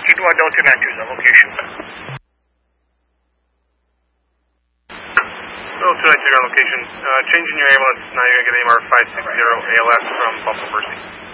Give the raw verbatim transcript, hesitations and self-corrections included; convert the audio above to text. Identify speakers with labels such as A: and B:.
A: Proceed to our Delta nine two zero location.
B: Delta nine two zero location. Uh, changing your ambulance. Now you're going to get A M R five six zero A L S from Buffalo Mercy.